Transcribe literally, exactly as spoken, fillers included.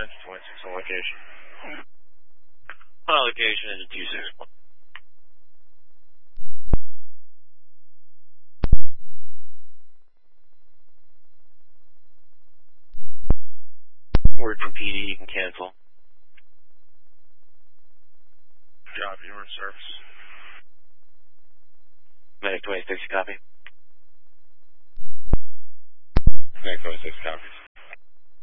nine, twenty-six on location. On location is a two six one. Word from P D, you can cancel. Job, you were in service. Medic twenty-six, copy. Medic twenty-six, copies.